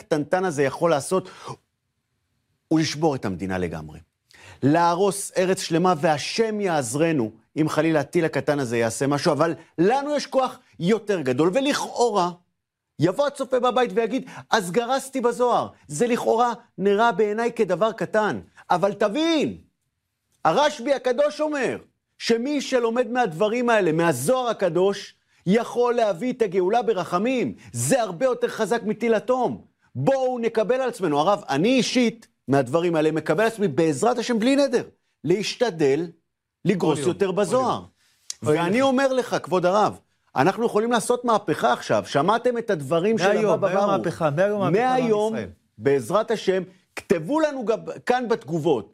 הקטנטן הזה יכול לעשות, הוא לשבור את המדינה לגמרי. להרוס ארץ שלמה, והשם יעזרנו, אם חלילה הטיל הקטן הזה יעשה משהו, אבל לנו יש כוח יותר גדול, ולכאורה, יבוא הצופה בבית ויגיד, אז גרסתי בזוהר. זה לכאורה נראה בעיניי כדבר קטן. אבל תבין, הרשב"י הקדוש אומר, שמי שלומד מהדברים האלה, מהזוהר הקדוש, יכול להביא את הגאולה ברחמים. זה הרבה יותר חזק מטיל אטום. בואו נקבל על עצמנו. הרב, אני אישית מהדברים האלה מקבל על עצמי בעזרת השם בלי נדר, להשתדל לגרוס יותר בזוהר. ואני אומר לך, כבוד הרב, אנחנו יכולים לעשות מהפכה עכשיו. שמעתם את הדברים של הבא בברו. מהיום, בעזרת השם, כתבו לנו כאן בתגובות.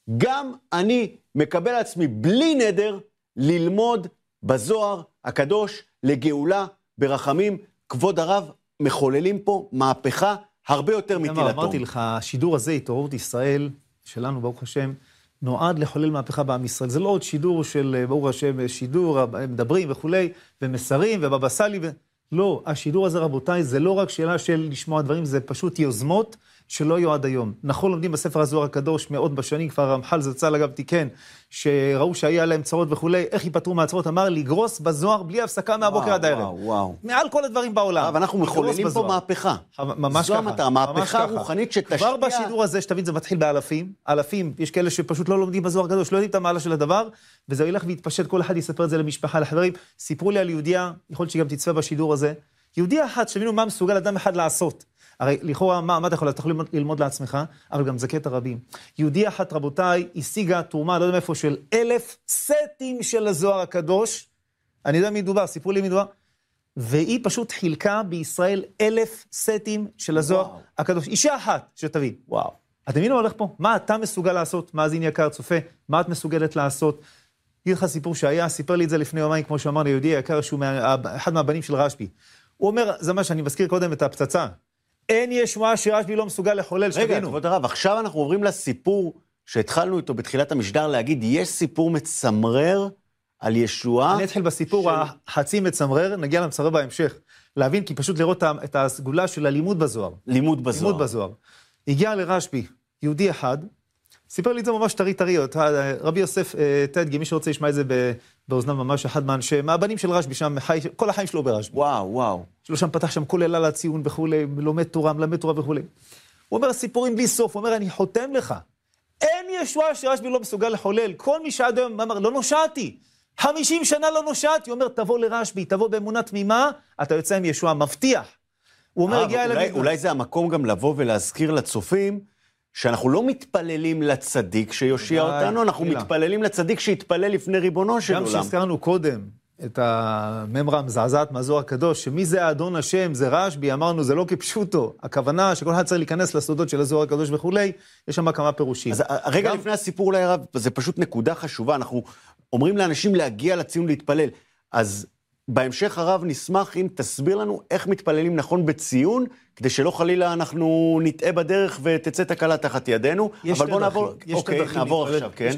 גם אני מקבל על עצמי בלי נדר ללמוד בזוהר הקדוש לגאולה ברחמים. כבוד הרב, מחוללים פה מהפכה הרבה יותר מטילתום. אמרתי לך, השידור הזה, התעוררות ישראל, שלנו, ברוך השם, נועד לחולל מהפכה בעם ישראל. זה לא עוד שידור של, ברוך השם, שידור, מדברים וכולי, ומסרים ובבא סאלי. לא, השידור הזה, רבותיי, זה לא רק שאלה של לשמוע דברים, זה פשוט יוזמות שלא היו עד היום. נכון, לומדים בספר הזוהר הקדוש מאות בשנים, כבר רמח"ל זצ"ל אגב תיקן, שראו שהיה להם צרות וכולי, איך ייפטרו מהצרות? אמר לגרוס בזוהר בלי הפסקה מהבוקר עד הערב. וואו. מעל כל הדברים בעולם. אבל אנחנו מחוללים פה מהפכה. ממש זו המטרה, מהפכה רוחנית שתשפיע. כבר בשידור הזה, שתבין, זה מתחיל באלפים. אלפים, יש כאלה שפשוט לא לומדים בזוהר הקדוש, לא יודעים את המעלה של הדבר, וזה ילך ויתפשט, כל אחד יספר את זה למשפחה, לחברים. סיפרו לי על יהודיה, יכול להיות שגם תצפה בשידור הזה. יהודיה אחת, שתבינו מה מסוגל אדם אחד לעשות. הרי לכאורה, מה אתה יכול? אתה יכול ללמוד לעצמך, אבל גם זכה את הרבים. יהודיה אחת, רבותיי, השיגה תרומה, לא יודע מאיפה, של 1,000 סטים של הזוהר הקדוש. אני יודע מי מדובר, סיפרו לי מי מדובר. והיא פשוט חילקה בישראל 1,000 סטים של הזוהר הקדוש. אישה אחת, שתבין. וואו. אתם מבינים מה הולך פה? מה אתה מסוגל לעשות? מאזין יקר צופה? מה את מסוגלת לעשות? אגיד לך סיפור שהיה, סיפר לי את זה לפני יומיים, כמו שאמר לי, יהודי יקר, שהוא אחד מהבנים של רשב"י. הוא אומר, זה מה שאני מזכיר קודם את הפצצה. אין ישועה שרשב"י לא מסוגל לחולל, שתבינו. רגע, כבוד הרב, עכשיו אנחנו עוברים לסיפור שהתחלנו איתו בתחילת המשדר להגיד, יש סיפור מצמרר על ישועה. אני אתחיל בסיפור החצי מצמרר, נגיע למצמרר בהמשך. להבין, כי פשוט לראות את הסגולה של הלימוד בזוהר. לימוד בזוהר. לימוד בזוהר. הגיע לרשב"י, יהודי אחד, סיפר לי את זה ממש טרי, רבי יוסף תדגי, מי שרוצה ישמע את זה באוזנם ממש, אחד מהבנים של רשב"י, שם כל החיים שלו ברשב"י. וואו. שלו שם פתח שם כל אלה לציון וכולי, מלמד תורה וכולי. הוא אומר, סיפורים בלי סוף, הוא אומר, אני חותם לך, אין ישועה שרשב"י לא מסוגל לחולל, כל מי שעד היום אמר, לא נושעתי, 50 שנה לא נושעתי, הוא אומר, תבוא לרשב"י, תבוא באמונה תמימה, אתה יוצא עם ישועה, מבטיח. הוא אומר, אולי זה המקום גם לבוא ולהזכיר לצופים, שאנחנו לא מתפללים לצדיק שיושיע אותנו, אנחנו מתפללים לצדיק שיתפלל לפני ריבונו של עולם. גם שהזכרנו קודם את הממרה המזעזעת מהזוהר הקדוש, שמי זה האדון השם, זה רשב"י, אמרנו, זה לא כפשוטו. הכוונה שכל אחד צריך להיכנס לסודות של הזוהר הקדוש וכולי, יש שם כמה פירושים. אז רגע לפני הסיפור אולי הרב, זה פשוט נקודה חשובה, אנחנו אומרים לאנשים להגיע לציון להתפלל, אז בהמשך הרב נשמח אם תסביר לנו איך מתפללים נכון בציון, כדי שלא חלילה אנחנו נטעה בדרך ותצא תקלה תחת ידינו, אבל בוא נעבור, נעבור עכשיו, כן?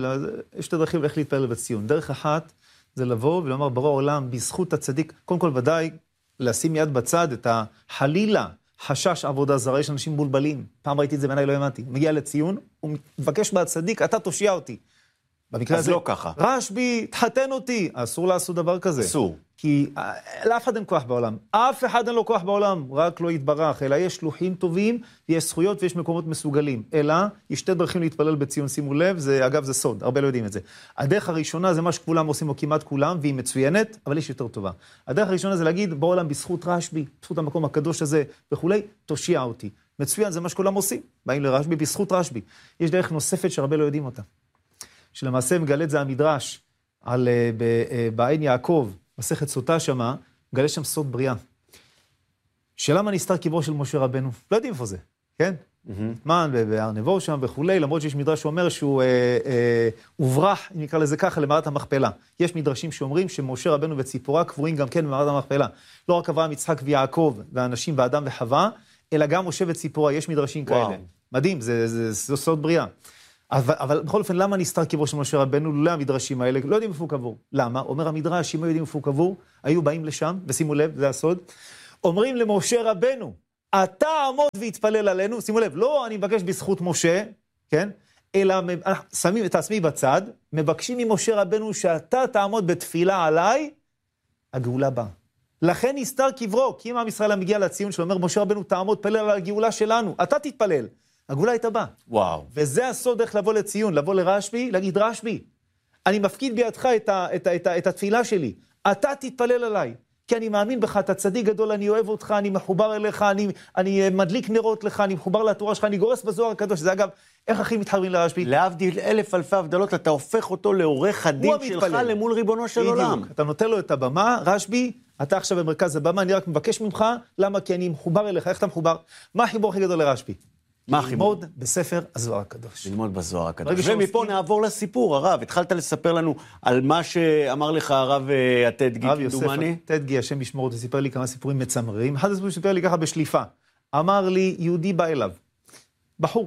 יש שתי דרכים איך להתפלל בציון. דרך אחת זה לבוא ולומר ברור העולם, בזכות הצדיק, קודם כל ודאי לשים יד בצד את החלילה, חשש עבודה זרה, יש אנשים בולבלים, פעם ראיתי את זה בעיניי לא האמנתי, הוא מגיע לציון, הוא מבקש מהצדיק, אתה תושיע אותי. במקרה הזה, לא ככה. רשב"י, תחתן אותי. אסור לעשות דבר כזה. אסור. כי לאף אחד אין כוח בעולם. אף אחד אין לו כוח בעולם, רק לא יתברך. אלא יש שלוחים טובים, יש זכויות ויש מקומות מסוגלים. אלא, יש שתי דרכים להתפלל בציון, שימו לב, אגב זה סוד, הרבה לא יודעים את זה. הדרך הראשונה זה מה שכולם עושים, או כמעט כולם, והיא מצוינת, אבל יש יותר טובה. הדרך הראשונה זה להגיד, בעולם בזכות רשב"י, בזכות המקום הקדוש הזה וכולי, תושיע אותי. מצוין, זה מה שכולם עושים. באים לרשב"י בזכות רשב"י. יש דרך נוספת שהרבה לא יודעים אותה. שלמעשה מגלה את זה המדרש על בעין יעקב, מסכת סוטה שמה, מגלה שם סוד בריאה. שלמה נסתר קברו של משה רבנו? לא יודעים איפה זה, כן? מה, בהר נבו שם וכולי, למרות שיש מדרש שאומר שהוא הוברח, אם נקרא לזה ככה, למערת המכפלה. יש מדרשים שאומרים שמשה רבנו וציפורה קבורים גם כן במערת המכפלה. לא רק אברהם, יצחק ויעקב והאנשים ואדם וחווה, אלא גם משה וציפורה, יש מדרשים כאלה. מדהים, זה סוד בריאה. אבל בכל אופן, למה נסתר קברו של משה רבנו? לא המדרשים האלה, לא יודעים איפה הוא קבור. למה? אומר המדרש, אם לא יודעים איפה הוא קבור, היו באים לשם, ושימו לב, זה הסוד, אומרים למשה רבנו, אתה עמוד והתפלל עלינו, שימו לב, לא אני מבקש בזכות משה, כן? אלא שמים את עצמי בצד, מבקשים ממשה רבנו שאתה תעמוד בתפילה עליי, הגאולה באה. לכן נסתר קברו, כי אם עם ישראל מגיע לציון שאומר, משה רבנו תעמוד, תפלל על הגאולה שלנו, אתה תתפלל, הגאולה הייתה באה. וואו. וזה הסוד איך לבוא לציון, לבוא לרשב"י, להגיד רשב"י, אני מפקיד בידך את התפילה שלי, אתה תתפלל עליי, כי אני מאמין בך, אתה צדיק גדול, אני אוהב אותך, אני מחובר אליך, אני מדליק נרות לך, אני מחובר לתורה שלך, אני גורס בזוהר הקדוש, זה אגב, איך הכי מתחברים לרשב"י? להבדיל אלף אלפי הבדלות, אתה הופך אותו לעורך הדין שלך למול ריבונו של עולם. אתה נותן לו את הבמה, רשב"י, אתה עכשיו במרכז הבמה, אני רק מבקש ממך, למה? כי אני מחובר אליך, איך אתה מחובר? מה החיבור הכי גדול לרשב"י? מה החיבור? ללמוד בספר הזוהר הקדוש. ללמוד בזוהר הקדוש. ומפה נעבור לסיפור, הרב. התחלת לספר לנו על מה שאמר לך הרב הטדגי, כמדומני. הרב יוסף הטדגי, השם ישמור אותו, סיפר לי כמה סיפורים מצמררים. אחד הסיפורים סיפר לי ככה בשליפה. אמר לי, יהודי בא אליו, בחור,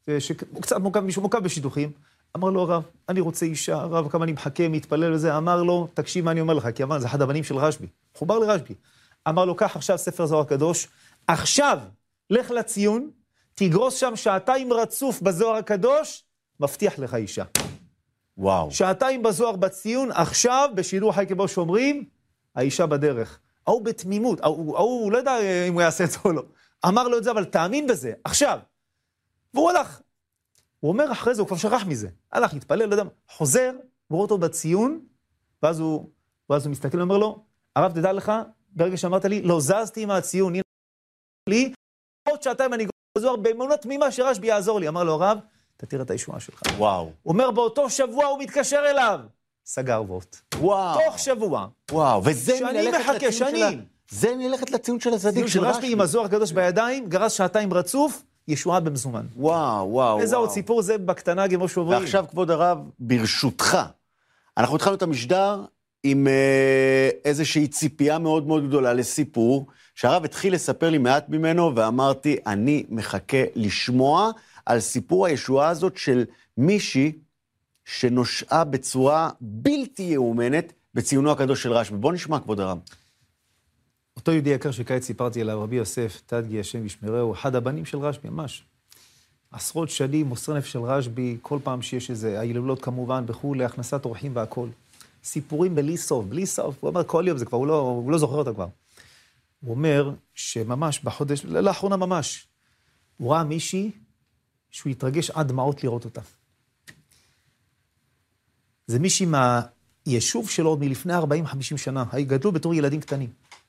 שקצת מוקף בשידוכים, אמר לו, הרב, אני רוצה אישה, הרב, כמה אני מחכה, מתפלל וזה, אמר לו, תקשיב מה אני אומר לך, כי אמר, זה אחד הבנים של רשב"י, חובר לרשב"י. אמר לו, קח עכשיו ספר זוהר הקדוש, עכשיו, לך לציון, תגרוס שם שעתיים רצוף בזוהר הקדוש, מבטיח לך אישה. וואו. שעתיים בזוהר בציון, עכשיו, בשידור חי כמו שאומרים, האישה בדרך. הוא בתמימות, הוא לא יודע אם הוא יעשה את זה או לא. אמר לו את זה, אבל תאמין בזה, עכשיו. והוא הלך. הוא אומר אחרי זה, הוא כבר שכח מזה. הלך, התפלל, לא יודע, חוזר, הוא רואה אותו בציון, ואז הוא מסתכל ואומר לו, הרב, תדע לך, ברגע שאמרת לי, לא זזתי מהציון, הנה לי, עוד שעתיים אני גוזר באמונה תמימה שרשב"י יעזור לי. אמר לו, הרב, אתה תראה את הישועה שלך. וואו. הוא אומר, באותו שבוע הוא מתקשר אליו. סגר וורט. וואו. תוך שבוע. וואו, וזה שאני מחכה, שנים. זה נלכת לציון של הצדיק של רשב"י עם הזוהר הקדוש בידיים, גרס שעתיים רצוף, ישועה במזומן. וואו, וואו. איזה עוד סיפור זה בקטנה כמו שעוברים. ועכשיו, כבוד הרב, ברשותך, אנחנו התחלנו את המשדר עם איזושהי ציפייה מאוד מאוד גדולה לסיפור, שהרב התחיל לספר לי מעט ממנו, ואמרתי, אני מחכה לשמוע על סיפור הישועה הזאת של מישהי שנושעה בצורה בלתי יאומנת בציונו הקדוש של רשב"י. בוא נשמע, כבוד הרב. אותו יהודי יקר שכעת סיפרתי עליו, רבי יוסף, הטדגי, השם ישמרהו, אחד הבנים של רשב"י, ממש. עשרות שנים, מוסר נפש של רשב"י, כל פעם שיש איזה, ההילולות כמובן, וכולי, הכנסת אורחים והכל. סיפורים בלי סוף, בלי סוף. הוא אומר כל יום, זה כבר, הוא לא זוכר אותה כבר. הוא אומר שממש בחודש, לאחרונה ממש, הוא ראה מישהי שהוא התרגש עד דמעות לראות אותה. זה מישהי מהיישוב שלו מלפני 40-50 שנה, גדלו בתור ילדים קטנים.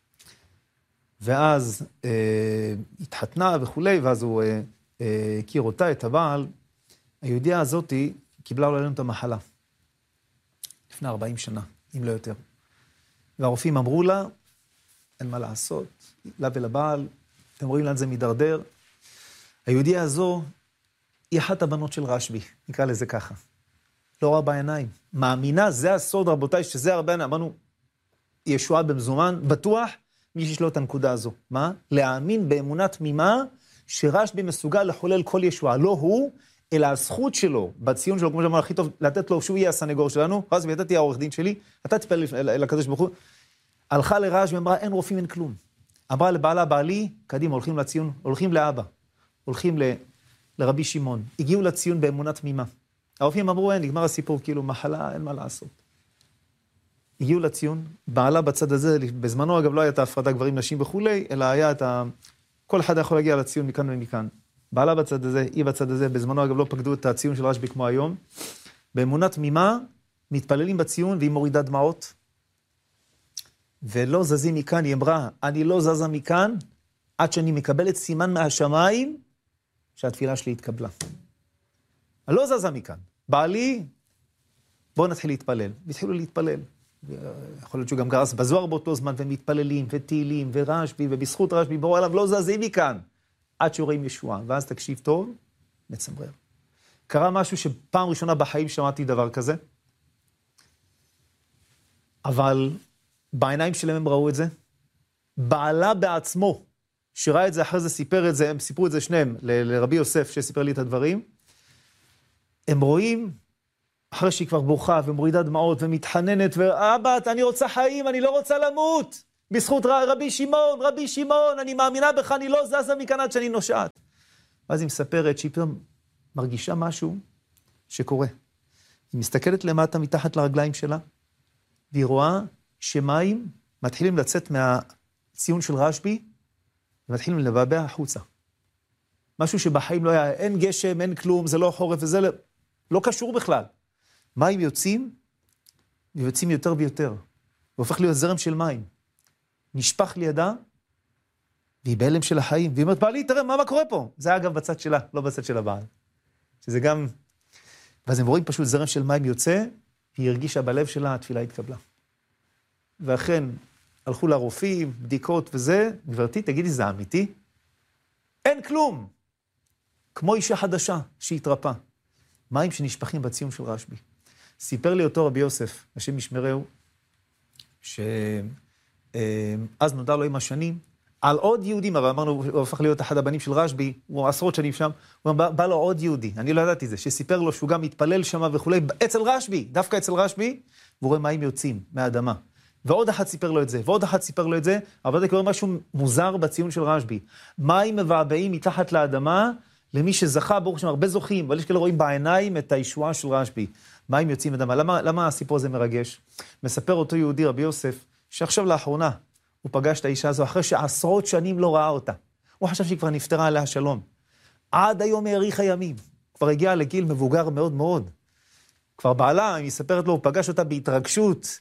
ואז התחתנה וכולי, ואז הוא הכיר אותה, את הבעל. היהודיה הזאת קיבלה עלינו את המחלה. לפני 40 שנה, אם לא יותר. והרופאים אמרו לה, אין מה לעשות, לה ולבעל, אתם רואים לאן זה מדרדר. היהודיה הזו היא אחת הבנות של רשב"י, נקרא לזה ככה. לא רואה בעיניים. מאמינה, זה הסוד רבותיי, שזה הרבה אמרנו, ישועה במזומן, בטוח, מי שיש לו את הנקודה הזו. מה? להאמין באמונה תמימה, שרשב"י מסוגל לחולל כל ישועה. לא הוא, אלא הזכות שלו, בציון שלו, כמו שאמר, הכי טוב, לתת לו שהוא יהיה הסנגור שלנו, רשב"י, אתה תהיה העורך דין שלי, אתה תפעל לקדוש ברוך הוא. הלכה לרשב"י, אמרה, אין רופאים, אין כלום. אמרה לבעלה, בעלי, קדימה, הולכים לציון, הולכים לאבא, הולכים לרבי שמעון. הגיעו לציון באמונה תמימה. הרופאים אמרו, אין, נגמר הסיפור, כאילו, מחלה, אין מה לעשות. הגיעו לציון, בעלה בצד הזה, בזמנו אגב לא הייתה הפרדה גברים נשים וכולי, אלא היה את כל אחד יכול להגיע לציון מכאן ומכאן. בעלה בצד הזה, היא בצד הזה, בזמנו אגב לא פקדו את הציון של רשב"י כמו היום. באמונה תמימה, מתפללים בציון והיא מורידה דמעות. ולא זזים מכאן, היא אמרה, אני לא זזה מכאן, עד שאני מקבלת סימן מהשמיים, שהתפילה שלי התקבלה. אני לא זזה מכאן. בעלי, בואו נתחיל להתפלל. והתחילו להתפלל. יכול להיות שהוא גם גרס בזוהר באותו זמן, ומתפללים, ותהילים, ורשב"י, ובזכות רשב"י, ברור עליו, לא זזים מכאן, עד שרואים ישועה. ואז תקשיב טוב, מצמרר. קרה משהו שפעם ראשונה בחיים שמעתי דבר כזה, אבל בעיניים שלהם הם ראו את זה. בעלה בעצמו, שראה את זה, אחרי זה סיפר את זה, הם סיפרו את זה שניהם, לרבי יוסף שסיפר לי את הדברים, הם רואים, אחרי שהיא כבר בוכה ומורידה דמעות ומתחננת, ואבא, אני רוצה חיים, אני לא רוצה למות. בזכות רבי שמעון, אני מאמינה בך, אני לא זזה מכאן עד שאני נושעת. ואז היא מספרת שהיא פתאום מרגישה משהו שקורה. היא מסתכלת למטה מתחת לרגליים שלה, והיא רואה שמים מתחילים לצאת מהציון של רשב"י, ומתחילים לבעבע החוצה. משהו שבחיים לא היה, אין גשם, אין כלום, זה לא חורף, וזה לא קשור בכלל. מים יוצאים, ויוצאים יותר ויותר. והופך להיות זרם של מים. נשפך לידה, והיא בהלם של החיים. והיא אומרת, בעלי, תראה, מה קורה פה? זה אגב בצד שלה, לא בצד של הבעל. שזה גם... ואז הם רואים פשוט זרם של מים יוצא, והיא הרגישה בלב שלה, התפילה התקבלה. ואכן, הלכו לרופאים, בדיקות וזה, גברתי, תגידי, זה אמיתי? אין כלום! כמו אישה חדשה שהתרפא. מים שנשפכים בציון של רשב"י. סיפר לי אותו רבי יוסף, השם ישמרהו, שאז נודע לו עם השנים, על עוד יהודים, אבל אמרנו, הוא הפך להיות אחד הבנים של רשב"י, הוא עשרות שנים שם, הוא אמר, בא לו עוד יהודי, אני לא ידעתי זה, שסיפר לו שהוא גם מתפלל שם וכולי, אצל רשב"י, דווקא אצל רשב"י, והוא רואה מים יוצאים מהאדמה. ועוד אחד סיפר לו את זה, ועוד אחד סיפר לו את זה, אבל זה קורה משהו מוזר בציון של רשב"י. מים מבעבעים מתחת לאדמה, למי שזכה, ברוך שם הרבה זוכים, אבל יש כאלה רואים בעיניים את הישועה של רשב"י. מים יוצאים מאדמה. למה הסיפור הזה מרגש? מספר אותו יהודי, רבי יוסף, שעכשיו לאחרונה הוא פגש את האישה הזו, אחרי שעשרות שנים לא ראה אותה. הוא חשב שהיא כבר נפטרה עליה שלום. עד היום האריך הימים. כבר הגיע לגיל מבוגר מאוד מאוד. כבר בעלה, היא מספרת לו, הוא פגש אותה בהתרגשות,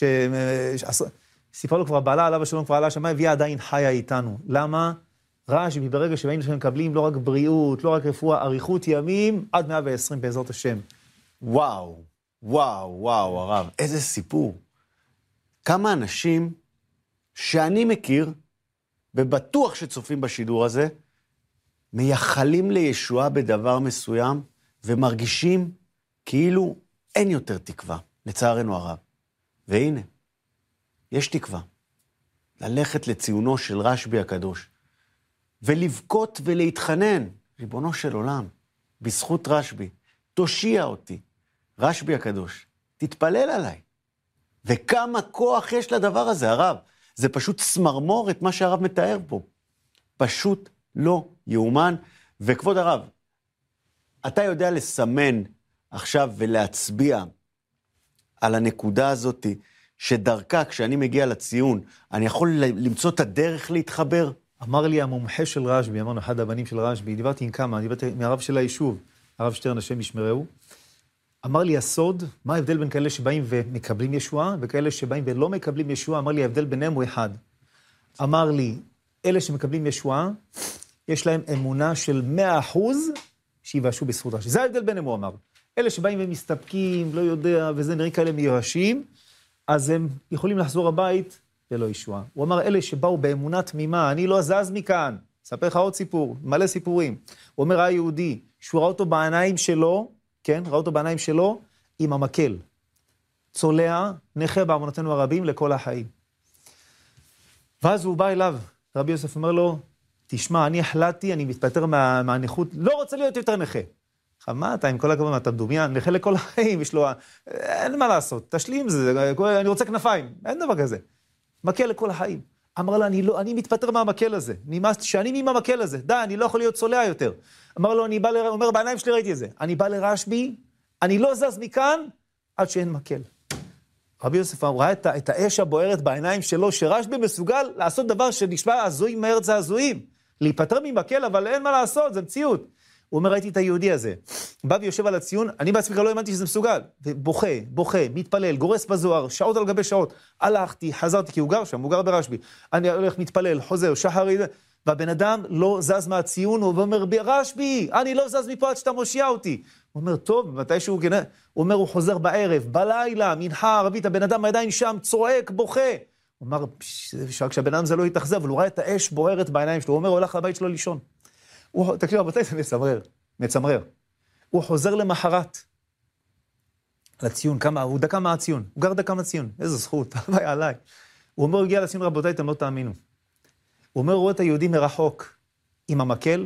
סיפר לו כבר בעלה עליו השלום, כבר עלה השמיים, והיא עדיין חיה איתנו. למה? רשב"י, ברגע שבאים לכם מקבלים לא רק בריאות, לא רק רפואה, אריכות ימים, עד 120 בעזרת השם. וואו, וואו, וואו, הרב, איזה סיפור. כמה אנשים שאני מכיר, ובטוח שצופים בשידור הזה, מייחלים לישועה בדבר מסוים, ומרגישים כאילו אין יותר תקווה, לצערנו הרב. והנה, יש תקווה. ללכת לציונו של רשב"י הקדוש, ולבכות ולהתחנן, ריבונו של עולם, בזכות רשב"י, תושיע אותי, רשב"י הקדוש, תתפלל עליי. וכמה כוח יש לדבר הזה, הרב. זה פשוט סמרמור את מה שהרב מתאר פה. פשוט לא יאומן. וכבוד הרב, אתה יודע לסמן עכשיו ולהצביע על הנקודה הזאת, שדרכה, כשאני מגיע לציון, אני יכול למצוא את הדרך להתחבר? אמר לי המומחה של רשב"י, אמרנו אחד הבנים של רשב"י, דיברתי עם כמה, דיברתי מהרב של היישוב, הרב שטרן, השם ישמרהו, אמר לי הסוד, מה ההבדל בין כאלה שבאים ומקבלים ישועה, וכאלה שבאים ולא מקבלים ישועה, אמר לי ההבדל ביניהם הוא אחד. אמר לי, אלה שמקבלים ישועה, יש להם אמונה של 100% שיבשו בזכות רשב"י. זה ההבדל ביניהם, הוא אמר. אלה שבאים ומסתפקים, לא יודע, וזה נראה כאלה מיואשים, אז הם יכולים לחזור הבית ללא ישועה. הוא אמר, אלה שבאו באמונה תמימה, אני לא זז מכאן. אספר לך עוד סיפור, מלא סיפורים. הוא אומר, היהודי, שהוא ראה אותו בעיניים שלו, כן, ראה אותו בעיניים שלו, עם המקל. צולע, נכה באמונתנו הרבים לכל החיים. ואז הוא בא אליו, רבי יוסף אומר לו, תשמע, אני החלטתי, אני מתפטר מהנכות, לא רוצה להיות יותר נכה. מה אתה, עם כל הכבוד, אתה מדומיין, נכה לכל החיים, יש לו, אין מה לעשות, תשלים זה, אני רוצה כנפיים, אין דבר כזה. מקל לכל החיים. אמר לה, אני מתפטר מהמקל הזה, נמאס שאני עם המקל הזה, די, אני לא יכול להיות צולע יותר. אמר לו, אומר, בעיניים שלי ראיתי את זה, אני בא לרשב"י, אני לא זז מכאן, עד שאין מקל. רבי יוסף ראה את האש הבוערת בעיניים שלו, שרשב"י מסוגל לעשות דבר שנשמע הזוי מארץ הזויים, להיפטר ממקל, אבל אין מה לעשות, זה מציאות. הוא אומר, ראיתי את היהודי הזה, בא ויושב על הציון, אני בעצמי לא האמנתי שזה מסוגל, ובוכה, מתפלל, גורס בזוהר, שעות על גבי שעות, הלכתי, חזרתי, כי הוא גר שם, הוא גר ברשב"י, אני הולך, מתפלל, חוזר, שחרי, והבן אדם לא זז מהציון, הוא אומר, רשב"י, אני לא זז מפה עד שאתה מושיע אותי. הוא אומר, טוב, מתי שהוא, הוא אומר, הוא חוזר בערב, בלילה, מנחה ערבית, הבן אדם עדיין שם, צועק, בוכה. הוא אומר, כשהבן אדם זה לא יתאכזב, אבל הוא ראה את האש בוערת בעיניים שלו, הוא אומר, הוא הולך לבית שלו לישון. תקשיב, מתי זה מצמרר. הוא חוזר למחרת לציון, הוא דקה מהציון, הוא גר דקה מהציון, איזו זכות, הלוואי עליי. הוא אומר, הוא הגיע לציון, רבותיי, אתם לא תאמינו. הוא אומר, הוא רואה את היהודי מרחוק, עם המקל,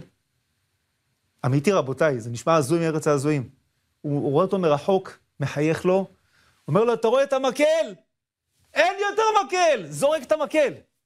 אמיתי רבותיי, זה נשמע הזוי מארץ הזויים. הוא רואה אותו מרחוק, מחייך לו, אומר לו, אתה רואה את המקל? אין יותר מקל, זורק את המקל.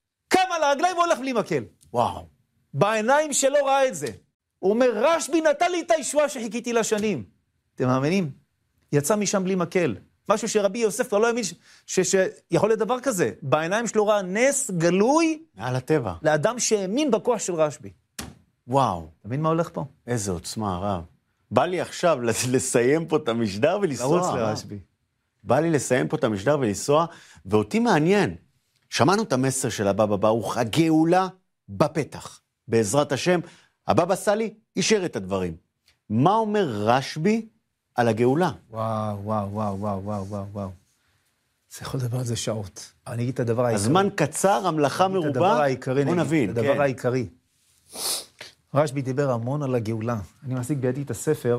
על הרגליים והולך בלי מקל. וואו. בעיניים שלו ראה את זה. הוא אומר, רשב"י נתן לי את הישועה שחיכיתי לה שנים. אתם מאמינים? יצא משם בלי מקל. משהו שרבי יוסף כבר לא האמין שיכול להיות דבר כזה. בעיניים שלו ראה נס גלוי מעל הטבע. לאדם שהאמין בכוח של רשב"י. וואו. אתה מבין מה הולך פה? איזה עוצמה, הרב. בא לי עכשיו לסיים פה את המשדר ולנסוע. לרוץ לרשב"י. בא לי לסיים פה את המשדר ולנסוע, ואותי מעניין. שמענו את המסר של הבבא ברוך, הגאולה בפתח. בעזרת השם, הבבא סאלי אישר את הדברים. מה אומר רשב"י על הגאולה? וואו, וואו, וואו, וואו, וואו, וואו, וואו. זה יכול לדבר על זה שעות. אני אגיד את הדבר העיקרי. הזמן קצר, המלאכה מרובה. את הדבר העיקרי, בוא נבין, את הדבר העיקרי. רשב"י דיבר המון על הגאולה. אני מחזיק בידי את הספר,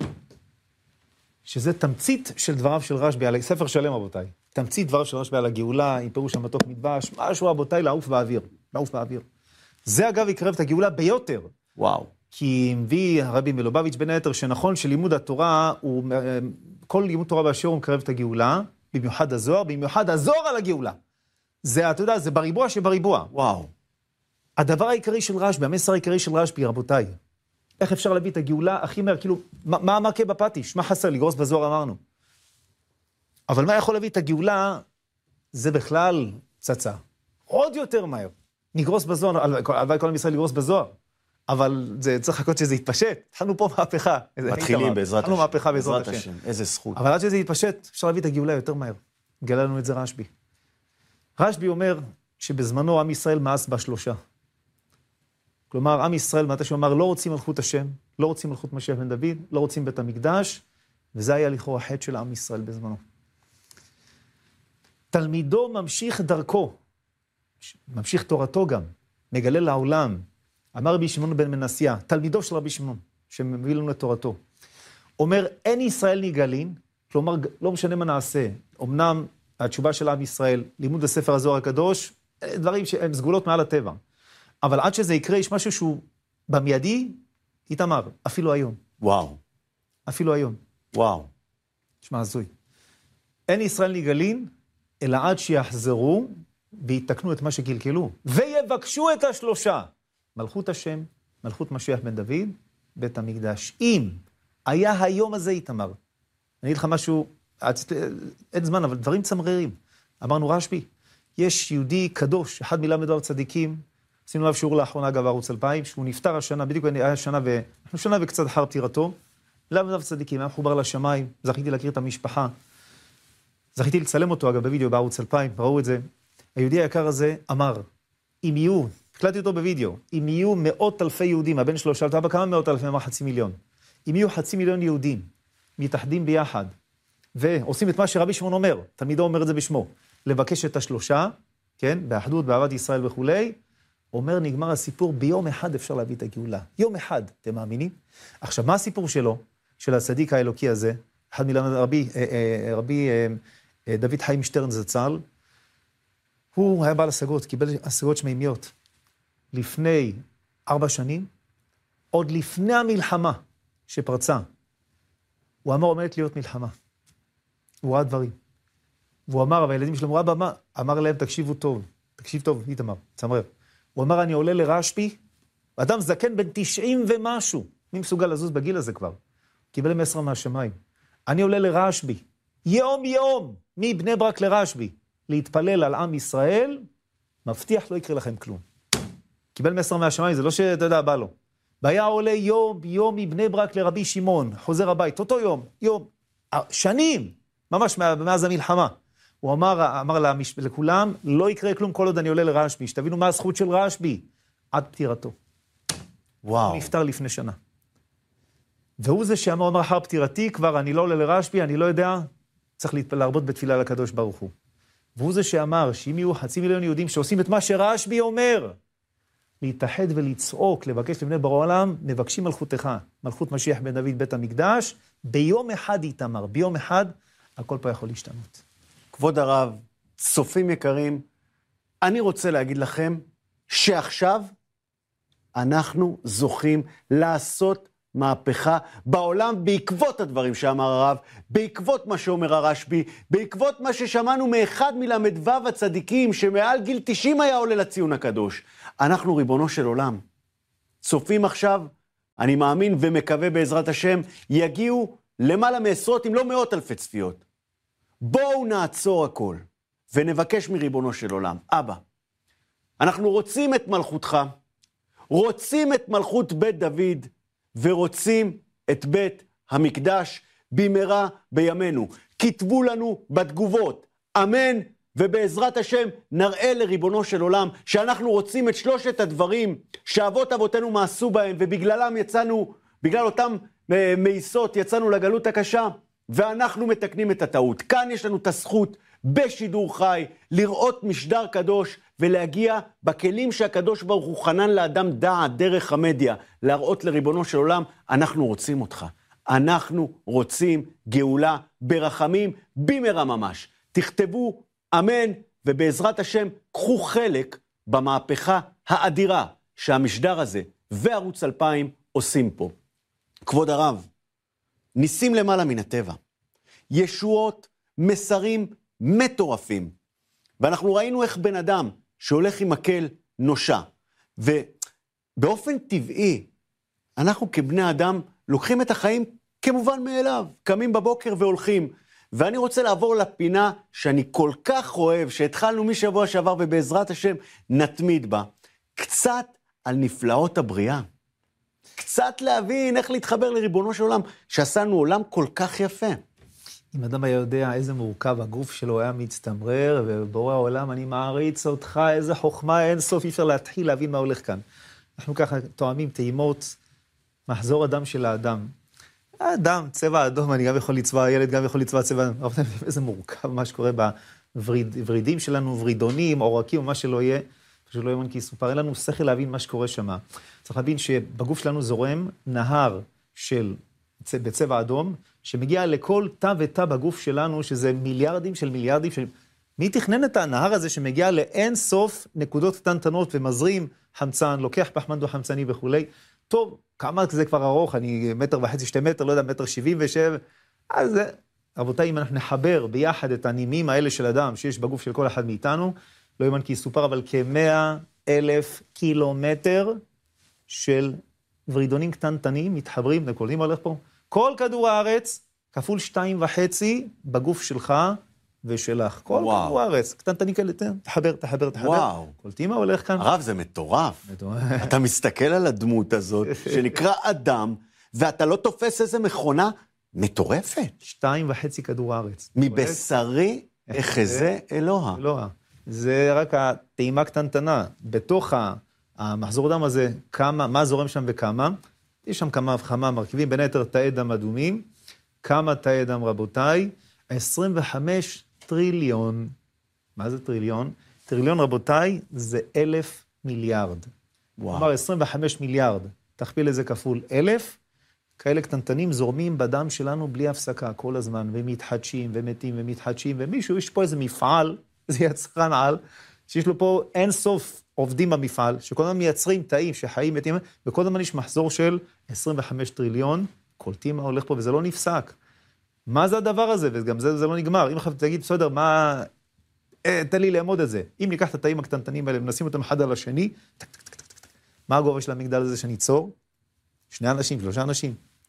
שזה תמצית של דבריו של רשב"י, על ספר שלם רבותיי. תמצית דבריו של רשב"י על הגאולה, עם פירוש המתוק מדבש, משהו רבותיי לעוף באוויר. לעוף באוויר. זה אגב יקרב את הגאולה ביותר. וואו. כי מביא הרבי מלובביץ' בין היתר שנכון שלימוד התורה, כל לימוד תורה באשר הוא מקרב את הגאולה, במיוחד הזוהר, במיוחד הזוהר על הגאולה. זה, אתה יודע, זה בריבוע שבריבוע. וואו. הדבר העיקרי של רשב"י, המסר העיקרי של רשב"י, רבותיי, איך אפשר להביא את הגאולה הכי מהר, כאילו, מה המכה בפטיש? מה חסר? לגרוס בזוהר אמרנו. אבל מה יכול להביא את הגאולה? זה בכלל פצצה. עוד יותר מהר. נגרוס בזוהר, הלוואי כל עם ישראל לגרוס בזוהר. אבל זה צריך לחכות שזה יתפשט. התחלנו פה מהפכה. מתחילים בעזרת השם. התחלנו מהפכה בעזרת השם. איזה זכות. אבל עד שזה יתפשט, אפשר להביא את הגאולה יותר מהר. גלה לנו את זה רשב"י. רשב"י אומר שבזמנו עם ישראל מאס בשלושה. כלומר, עם ישראל, מתי שהוא אמר, לא רוצים מלכות השם, לא רוצים מלכות משיח בן דוד, לא רוצים בית המקדש, וזה היה לכאורה החטא של עם ישראל בזמנו. תלמידו ממשיך דרכו, ממשיך תורתו גם, מגלה לעולם. אמר רבי שמעון בן מנסיה, תלמידו של רבי שמעון, שמביא לנו את תורתו. אומר, אין ישראל נגאלין, כלומר, לא משנה מה נעשה. אמנם התשובה של עם ישראל, לימוד הספר הזוהר הקדוש, דברים שהם סגולות מעל הטבע. אבל עד שזה יקרה, יש משהו שהוא במיידי, איתמר, אפילו היום. וואו. אפילו היום. וואו. תשמע, הזוי. אין ישראל נגאלין, אלא עד שיחזרו ויתקנו את מה שקלקלו. ויבקשו את השלושה. מלכות השם, מלכות משיח בן דוד, בית המקדש. אם היה היום הזה, איתמר, אני אגיד לך משהו, אין זמן, אבל דברים צמררים. אמרנו רשב"י, יש יהודי קדוש, אחד מל"ו צדיקים, עשינו עליו שיעור לאחרונה, אגב, ערוץ 2000, שהוא נפטר השנה, בדיוק היה שנה וקצת אחר פטירתו, ל"ו צדיקים, היה מחובר לשמיים, זכיתי להכיר את המשפחה, זכיתי לצלם אותו, אגב, בווידאו בערוץ 2000, ראו את זה. היהודי היקר הזה אמר, אם יהיו, הקלטתי אותו בווידאו, אם יהיו מאות אלפי יהודים, הבן שלו שאלת אבא, כמה מאות אלפי, אמר 500,000. אם יהיו 500,000 יהודים, מתאחדים ביחד, ועושים את מה שרבי שמעון אומר, תלמידו אומר את זה בשמו, לבקש את השלושה, כן, באחדות, באהבת ישראל וכולי, אומר, נגמר הסיפור, ביום אחד אפשר להביא את הגאולה. יום אחד, אתם מאמינים? עכשיו, מה הסיפור שלו, של הצדיק האלוקי הזה? אחד מלמד רבי דוד חיים שטרן זצ"ל, הוא היה בעל השגות, קיבל השגות שמימיות. לפני 4 שנים, עוד לפני המלחמה שפרצה, הוא אמר, עומדת להיות מלחמה. הוא ראה דברים. והוא אמר, אבל הילדים שלו, אבא, אמר להם, תקשיבו טוב, תקשיב טוב, איתמר, צמרר. הוא אמר, אני עולה לרשב"י, אדם זקן בן 90 ומשהו, מי מסוגל לזוז בגיל הזה כבר? קיבל מסר מהשמיים. אני עולה לרשב"י, יום יום, מבני ברק לרשב"י, להתפלל על עם ישראל, מבטיח לא יקרה לכם כלום. קיבל מסר מהשמיים, זה לא שאתה יודע, בא לו. והיה עולה יום יום מבני ברק לרבי שמעון, חוזר הבית, אותו יום, שנים, ממש מאז המלחמה. הוא אמר לכולם, לא יקרה כלום כל עוד אני עולה לרשב"י, שתבינו מה הזכות של רשב"י, עד פטירתו. וואו. הוא נפטר לפני שנה. והוא זה שאמר, אחר פטירתי, כבר אני לא עולה לרשב"י, אני לא יודע, צריך להרבות בתפילה לקדוש ברוך הוא. והוא זה שאמר, שאם יהיו 500,000 יהודים שעושים את מה שרשב"י אומר, להתאחד ולצעוק, לבקש לבני ברוא העולם, מבקשים מלכותך, מלכות משיח בן דוד בית המקדש, ביום אחד איתמר, ביום אחד, הכל פה יכול להשתנות. כבוד הרב, צופים יקרים, אני רוצה להגיד לכם שעכשיו אנחנו זוכים לעשות מהפכה בעולם בעקבות הדברים שאמר הרב, בעקבות מה שאומר הרשב"י, בעקבות מה ששמענו מאחד מל"ו הצדיקים שמעל גיל 90 היה עולה לציון הקדוש. אנחנו, ריבונו של עולם, צופים עכשיו, אני מאמין ומקווה בעזרת השם, יגיעו למעלה מעשרות אם לא מאות אלפי צפיות. בואו נעצור הכל ונבקש מריבונו של עולם, אבא, אנחנו רוצים את מלכותך, רוצים את מלכות בית דוד, ורוצים את בית המקדש במהרה בימינו. כתבו לנו בתגובות, אמן, ובעזרת השם נראה לריבונו של עולם שאנחנו רוצים את שלושת הדברים שאבות אבותינו מעשו בהם, ובגללם יצאנו, בגלל אותם מייסות יצאנו לגלות הקשה, ואנחנו מתקנים את הטעות. כאן יש לנו את הזכות בשידור חי, לראות משדר קדוש, ולהגיע בכלים שהקדוש ברוך הוא חנן לאדם דעת דרך המדיה, להראות לריבונו של עולם, אנחנו רוצים אותך. אנחנו רוצים גאולה ברחמים במהרה ממש. תכתבו אמן, ובעזרת השם קחו חלק במהפכה האדירה שהמשדר הזה וערוץ 2000 עושים פה. כבוד הרב, ניסים למעלה מן הטבע, ישועות, מסרים מטורפים, ואנחנו ראינו איך בן אדם שהולך עם מקל נושע, ובאופן טבעי אנחנו כבני אדם לוקחים את החיים כמובן מאליו, קמים בבוקר והולכים, ואני רוצה לעבור לפינה שאני כל כך אוהב, שהתחלנו משבוע שעבר ובעזרת השם נתמיד בה, קצת על נפלאות הבריאה, קצת להבין איך להתחבר לריבונו של עולם, שעשינו עולם כל כך יפה. אם אדם היה יודע איזה מורכב הגוף שלו היה מצטמרר, ובורא העולם אני מעריץ אותך, איזה חוכמה אין סוף, אי אפשר להתחיל להבין מה הולך כאן. אנחנו ככה תואמים טעימות, מחזור הדם של האדם. האדם, צבע אדום, אני גם יכול לצבע, הילד גם יכול לצבע צבע, איזה מורכב מה שקורה בוורידים שלנו, ורידונים, עורקים, או מה שלא יהיה, שלא יאמן כי יסופר, אין לנו שכל להבין מה שקורה שם. צריך להבין שבגוף שלנו זורם נהר בצבע אדום, שמגיע לכל תא ותא בגוף שלנו, שזה מיליארדים של מיליארדים של... מי תכנן את הנהר הזה שמגיע לאין סוף נקודות קטנטנות ומזרים חמצן, לוקח פחמן דו חמצני וכולי. טוב, כמה זה כבר ארוך, אני 1.5 מטר, 2 מטר, לא יודע, 1.77 מטר, אז רבותיי, אם אנחנו נחבר ביחד את הנימים האלה של אדם, שיש בגוף של כל אחד מאיתנו, לא יאמן כי יסופר, אבל כ100,000 קילומטר של ורידונים קטנטנים מתחברים, נקולדים הולך פה, כל כדור הארץ, כפול 2.5 בגוף שלך ושלך. כל כדור הארץ, קטנטני כאלה, תחבר. וואו. קולטים מה הולך כאן? הרב, זה מטורף. אתה מסתכל על הדמות הזאת, שנקרא אדם, ואתה לא תופס איזה מכונה מטורפת. 2.5 כדור הארץ. מבשרי אחזה אלוה. אלוה. זה רק הטעימה קטנטנה. בתוך המחזור דם הזה, מה זורם שם וכמה, יש שם כמה וכמה מרכיבים, בין היתר תאי דם אדומים, כמה תאי דם רבותיי, 25 טריליון, מה זה טריליון? טריליון רבותיי זה 1,000 מיליארד. וואו. כלומר 25 מיליארד, תכפיל לזה כפול 1,000, כאלה קטנטנים זורמים בדם שלנו בלי הפסקה כל הזמן, ומתחדשים ומתים ומתחדשים, ומישהו, יש פה איזה מפעל, זה יצרן על, שיש לו פה אין סוף עובדים במפעל, שכל הזמן מייצרים תאים שחיים מתים, וכל הזמן יש מחזור של 25 טריליון, קולטים מה הולך פה, וזה לא נפסק. מה זה הדבר הזה? וגם זה לא נגמר. אם עכשיו תגיד, בסדר, מה... תן לי לעמוד את זה. אם ניקח את התאים הקטנטנים האלה ונשים אותם אחד על השני, מה הגובה של המגדל הזה שניצור? 2 אנשים, 3 אנשים.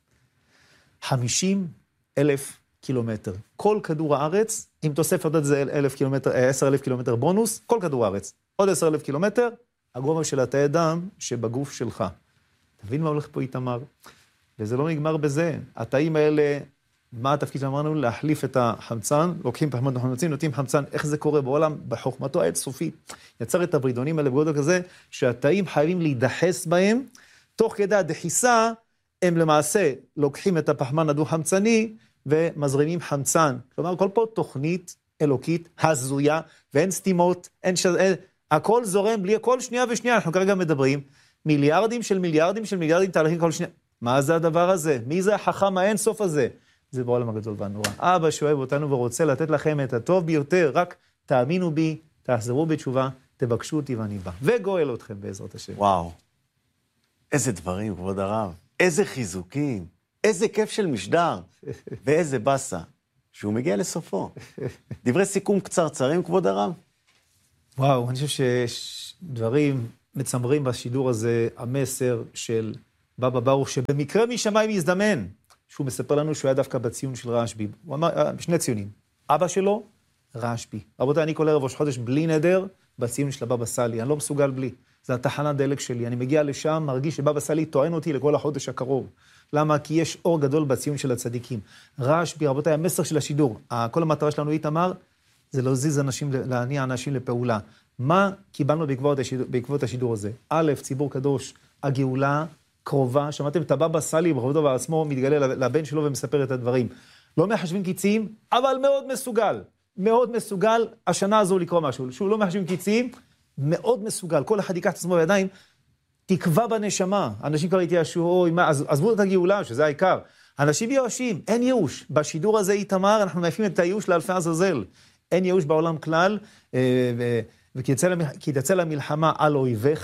50,000 קילומטר. כל כדור הארץ, אם תוסף עוד את זה 10,000 קילומטר בונוס, כל כדור הארץ. עוד 10,000 קילומטר, הגובה של התאי דם שבגוף שלך. תבין מה הולך פה איתמר? וזה לא נגמר בזה. התאים האלה, מה התפקיד שאמרנו? להחליף את החמצן, לוקחים פחמן דו חמצני, נותנים חמצן, איך זה קורה בעולם? בחוכמתו האינסופית. יצר את הוורידונים האלה בגודל כזה, שהתאים חייבים להידחס בהם, תוך כדי הדחיסה, הם למעשה לוקחים את הפחמן הדו-חמצני, ומזרימים חמצן. כלומר, כל פה תוכנית אלוקית, הזויה, ואין סתימות, הכל זורם בלי, כל שנייה ושנייה, אנחנו כרגע מדברים, מיליארדים של מיליארדים של מיליארדים תהליכים כל שנייה. מה זה הדבר הזה? מי זה החכם האין סוף הזה? זה בעולם הגדול והנורא. אבא שאוהב אותנו ורוצה לתת לכם את הטוב ביותר, רק תאמינו בי, תחזרו בתשובה, תבקשו אותי ואני בא. וגואל אתכם בעזרת השם. וואו. איזה דברים, כבוד הרב. איזה חיזוקים, איזה כיף של משדר, ואיזה בסה, שהוא מגיע לסופו. דברי סיכום קצרצרים, כבוד הרב? וואו, אני חושב שיש דברים מצמרים בשידור הזה, המסר של בבא ברוך, שבמקרה משמיים יזדמן, שהוא מספר לנו שהוא היה דווקא בציון של רשב"י. הוא אמר, שני ציונים. אבא שלו, רשב"י. רבותיי, אני כל ערב ראש חודש בלי נדר, בציון של הבבא סאלי. אני לא מסוגל בלי. זה התחנת דלק שלי. אני מגיע לשם, מרגיש שבבא סאלי טוען אותי לכל החודש הקרוב. למה? כי יש אור גדול בציון של הצדיקים. רשב"י, רבותיי, המסר של השידור, כל המטרה שלנו, איתמר, זה להזיז אנשים, להניע אנשים לפעולה. מה קיבלנו בעקבות השידור הזה? א', ציבור קדוש, הגאולה קרובה. שמעתם את הבבא סאלי בכבודו ובעצמו מתגלה לבן שלו ומספר את הדברים. לא מחשבים קיצים, אבל מאוד מסוגל. מאוד מסוגל השנה הזו לקרוא משהו. שהוא לא מחשבים קיצים, מאוד מסוגל. כל אחד ייקח את עצמו בידיים, תקווה בנשמה. אנשים כבר התייאשו, אוי, מה, עזבו את הגאולה, שזה העיקר. אנשים ייאשים, אין ייאוש. בשידור הזה, איתמר, אנחנו מעיפים את הייאוש לאלפי עזאזל. אין ייאוש בעולם כלל, וכי תצא למלחמה על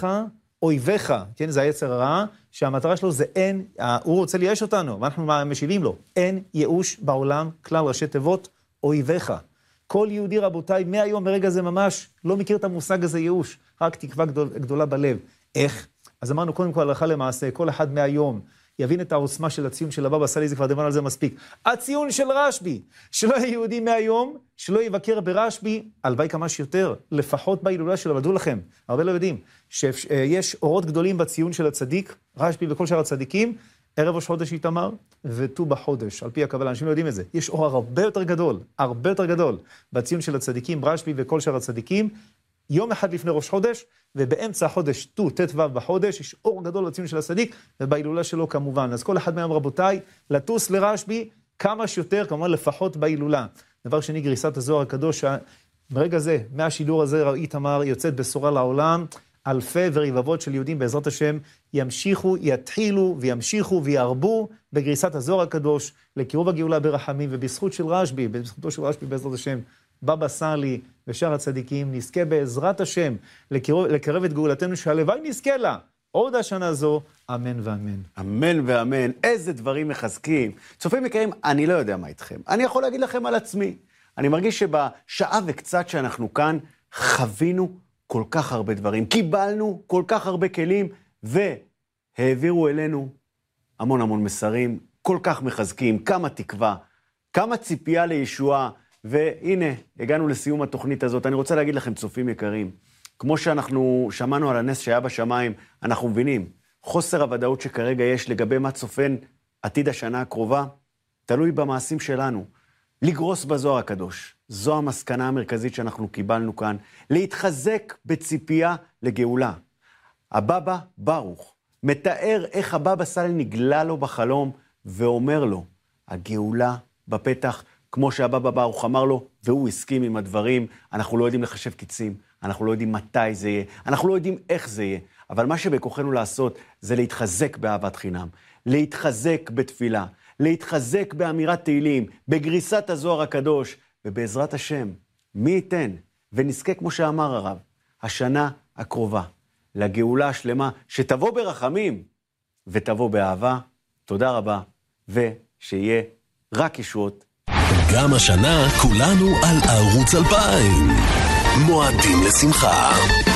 אויביך, כן, זה היצר הרע, שהמטרה שלו זה אין, הוא רוצה לייאש אותנו, ואנחנו משיבים לו, אין ייאוש בעולם כלל, ראשי תיבות, אויביך. כל יהודי רבותיי, מהיום ברגע זה ממש, לא מכיר את המושג הזה ייאוש, רק תקווה גדולה בלב. איך? אז אמרנו קודם כל הלכה למעשה, כל אחד מהיום, יבין את העוצמה של הציון של הבבא סאלי, זה כבר דיברנו על זה מספיק. הציון של רשב"י, שלא יהיה יהודי מהיום, שלא יבקר ברשב"י, הלוואי כמה שיותר, לפחות בהילולה שלו, ודעו לכם, הרבה לא יודעים, שיש אורות גדולים בציון של הצדיק, רשב"י וכל שאר הצדיקים, ערב ראש חודש איתמר, וט"ו בחודש, על פי הקבלה, אנשים לא יודעים את זה. יש אור הרבה יותר גדול, בציון של הצדיקים, רשב"י וכל שאר הצדיקים, יום אחד לפני ראש חודש, ובאמצע החודש, ט"ו בחודש, יש אור גדול בציון של הצדיק, ובהילולה שלו כמובן. אז כל אחד מהם רבותיי, לטוס לרשב"י כמה שיותר, כמובן לפחות בהילולה. דבר שני, גריסת הזוהר הקדוש, ברגע זה, מהשידור הזה, איתמר יוצאת בשורה לעולם, אלפי ורבבות של יהודים בעזרת השם יתחילו וימשיכו וירבו בגריסת הזוהר הקדוש, לקירוב הגאולה ברחמים, ובזכות של רשב"י, בזכותו של רשב"י בעזרת השם, בבא סאלי ושאר הצדיקים, נזכה בעזרת השם לקרב את גאולתנו, שהלוואי נזכה לה עוד השנה זו, אמן ואמן. אמן ואמן, איזה דברים מחזקים. צופים יקרים, אני לא יודע מה איתכם. אני יכול להגיד לכם על עצמי. אני מרגיש שבשעה וקצת שאנחנו כאן, חווינו כל כך הרבה דברים, קיבלנו כל כך הרבה כלים, והעבירו אלינו המון מסרים, כל כך מחזקים, כמה תקווה, כמה ציפייה לישועה, והנה, הגענו לסיום התוכנית הזאת. אני רוצה להגיד לכם, צופים יקרים, כמו שאנחנו שמענו על הנס שהיה בשמיים, אנחנו מבינים, חוסר הוודאות שכרגע יש לגבי מה צופן עתיד השנה הקרובה, תלוי במעשים שלנו. לגרוס בזוהר הקדוש, זו המסקנה המרכזית שאנחנו קיבלנו כאן, להתחזק בציפייה לגאולה. הבבא ברוך מתאר איך הבבא סאלי נגלה לו בחלום, ואומר לו, הגאולה בפתח, כמו שהבבא ברוך אמר לו, והוא הסכים עם הדברים. אנחנו לא יודעים לחשב קיצים, אנחנו לא יודעים מתי זה יהיה, אנחנו לא יודעים איך זה יהיה, אבל מה שבכוחנו לעשות זה להתחזק באהבת חינם, להתחזק בתפילה, להתחזק באמירת תהילים, בגריסת הזוהר הקדוש, ובעזרת השם, מי ייתן ונזכה, כמו שאמר הרב, השנה הקרובה, לגאולה השלמה, שתבוא ברחמים ותבוא באהבה. תודה רבה, ושיהיה רק ישועות. גם השנה כולנו על ערוץ 2000. מועדים לשמחה.